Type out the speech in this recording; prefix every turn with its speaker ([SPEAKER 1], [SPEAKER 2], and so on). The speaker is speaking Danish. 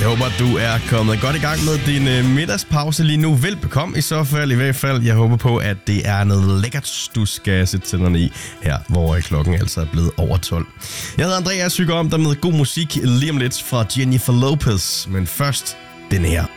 [SPEAKER 1] Jeg håber, at du er kommet godt i gang med din middagspause lige nu. Velbekomme i hvert fald. Jeg håber på, at det er noget lækkert, du skal sætte tænderne i her, hvor klokken altså er blevet over 12. Jeg hedder Andreas, syger om der med god musik lige om lidt fra Jennifer Lopez. Men først den her.